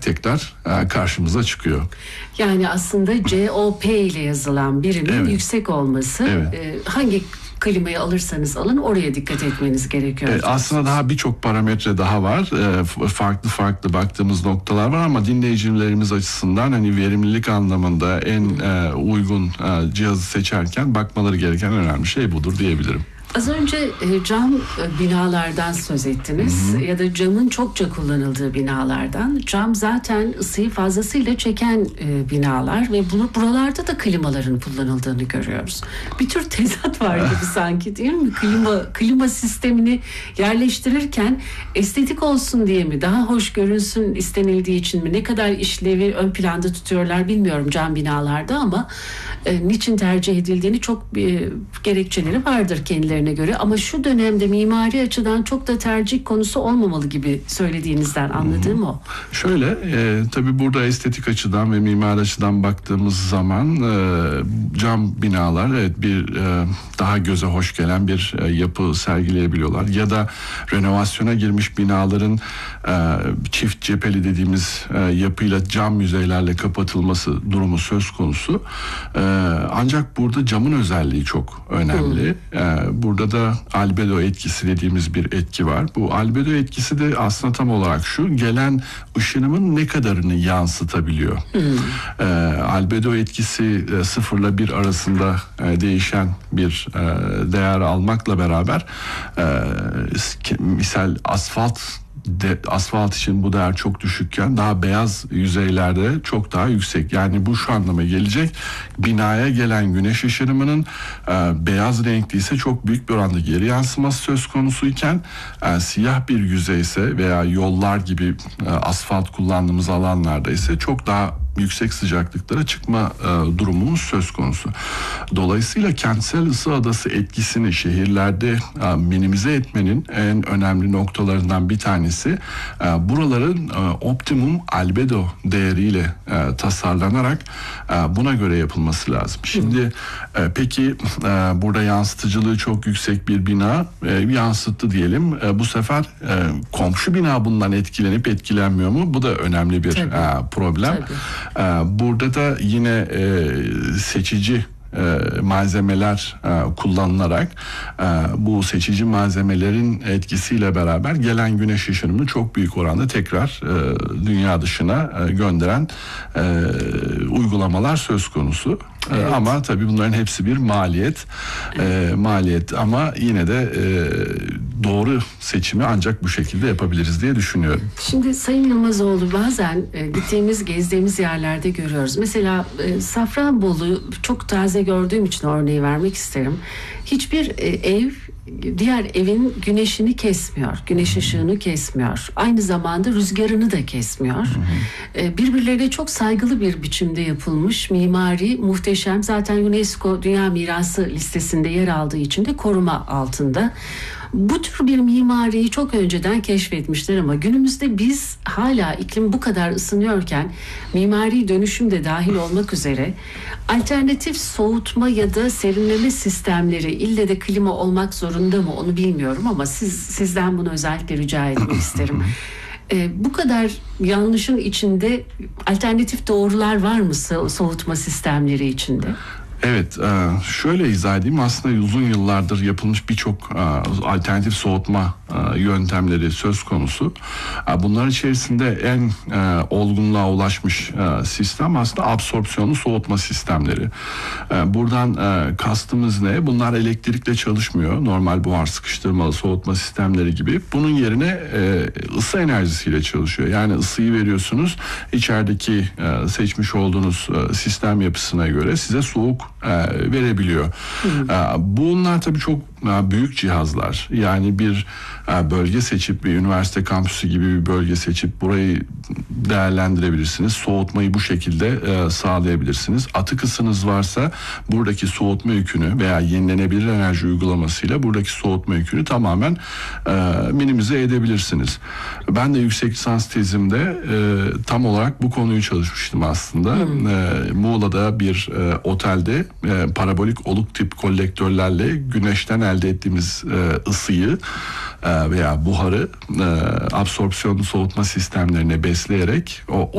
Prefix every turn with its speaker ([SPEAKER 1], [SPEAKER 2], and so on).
[SPEAKER 1] yüksekler karşımıza çıkıyor.
[SPEAKER 2] Yani aslında COP ile yazılan birimin
[SPEAKER 1] Evet.
[SPEAKER 2] yüksek olması,
[SPEAKER 1] Evet.
[SPEAKER 2] hangi klimayı alırsanız alın oraya dikkat etmeniz gerekiyor.
[SPEAKER 1] Aslında daha birçok parametre daha var. Farklı baktığımız noktalar var ama dinleyicilerimiz açısından hani verimlilik anlamında en uygun cihazı seçerken bakmaları gereken önemli şey budur diyebilirim.
[SPEAKER 2] Az önce cam binalardan söz ettiniz.
[SPEAKER 1] Hı-hı.
[SPEAKER 2] Ya da camın çokça kullanıldığı binalardan. Cam zaten ısıyı fazlasıyla çeken binalar ve buralarda da klimaların kullanıldığını görüyoruz. Bir tür tezat var gibi sanki, değil mi? Klima sistemini yerleştirirken estetik olsun diye mi, daha hoş görünsün istenildiği için mi, ne kadar işlevi ön planda tutuyorlar bilmiyorum cam binalarda ama niçin tercih edildiğini çok gerekçeleri vardır kendilerine göre, ama şu dönemde mimari açıdan çok da tercih konusu olmamalı gibi söylediğinizden anladığım o.
[SPEAKER 1] Şöyle, tabii burada estetik açıdan ve mimari açıdan baktığımız zaman cam binalar daha göze hoş gelen bir yapı sergileyebiliyorlar. Ya da renovasyona girmiş binaların çift cepheli dediğimiz yapıyla cam yüzeylerle kapatılması durumu söz konusu. Ancak burada camın özelliği çok önemli. Burada da albedo etkisi dediğimiz bir etki var. Bu albedo etkisi de aslında tam olarak şu: gelen ışınımın ne kadarını yansıtabiliyor. Albedo etkisi 0 ile 1 arasında değişen bir değer almakla beraber misal asfalt için bu değer çok düşükken daha beyaz yüzeylerde çok daha yüksek. Yani bu şu anlama gelecek: binaya gelen güneş ışınımının beyaz renkli ise çok büyük bir oranda geri yansıması söz konusuyken siyah bir yüzeyse veya yollar gibi asfalt kullandığımız alanlarda ise çok daha yüksek sıcaklıklara çıkma durumumuz söz konusu. Dolayısıyla kentsel ısı adası etkisini şehirlerde minimize etmenin en önemli noktalarından bir tanesi buraların optimum albedo değeriyle tasarlanarak buna göre yapılması lazım. Şimdi peki burada yansıtıcılığı çok yüksek bir bina yansıttı diyelim. Bu sefer komşu bina bundan etkilenip etkilenmiyor mu? Bu da önemli bir problem. Tabii. Burada da yine seçici malzemeler kullanılarak bu seçici malzemelerin etkisiyle beraber gelen güneş ışınımını çok büyük oranda tekrar dünya dışına gönderen uygulamalar söz konusu. Evet. Ama tabii bunların hepsi bir maliyet. Maliyet ama yine de doğru seçimi ancak bu şekilde yapabiliriz diye düşünüyorum.
[SPEAKER 2] Şimdi Sayın Yılmazoğlu, bazen gezdiğimiz yerlerde görüyoruz. Mesela Safranbolu çok taze gördüğüm için örneği vermek isterim. Hiçbir ev diğer evin güneşini kesmiyor. Güneş ışığını kesmiyor. Aynı zamanda rüzgarını da kesmiyor. Birbirlerine çok saygılı bir biçimde yapılmış mimari, muhteşem. Zaten UNESCO Dünya Mirası listesinde yer aldığı için de koruma altında. Bu tür bir mimariyi çok önceden keşfetmişler ama günümüzde biz hala iklim bu kadar ısınıyorken mimari dönüşüm de dahil olmak üzere alternatif soğutma ya da serinleme sistemleri, ille de klima olmak zorunda mı onu bilmiyorum ama sizden bunu özellikle rica etmek isterim. Bu kadar yanlışın içinde alternatif doğrular var mı soğutma sistemleri içinde?
[SPEAKER 1] Evet, şöyle izah edeyim. Aslında uzun yıllardır yapılmış birçok alternatif soğutma yöntemleri söz konusu. Bunların içerisinde en olgunluğa ulaşmış sistem aslında absorpsiyonlu soğutma sistemleri. Buradan kastımız ne? Bunlar elektrikle çalışmıyor. Normal buhar sıkıştırmalı soğutma sistemleri gibi. Bunun yerine ısı enerjisiyle çalışıyor. Yani ısıyı veriyorsunuz. İçerideki seçmiş olduğunuz sistem yapısına göre size soğuk verebiliyor. Bunlar tabii çok büyük cihazlar. Yani bir bölge seçip, bir üniversite kampüsü gibi bir bölge seçip burayı değerlendirebilirsiniz. Soğutmayı bu şekilde sağlayabilirsiniz. Atık ısınız varsa buradaki soğutma yükünü veya yenilenebilir enerji uygulamasıyla buradaki soğutma yükünü tamamen minimize edebilirsiniz. Ben de yüksek lisans tezimde tam olarak bu konuyu çalışmıştım aslında. Muğla'da bir otelde parabolik oluk tip kolektörlerle güneşten elde ettiğimiz ısıyı veya buharı absorpsiyonlu soğutma sistemlerine besleyerek o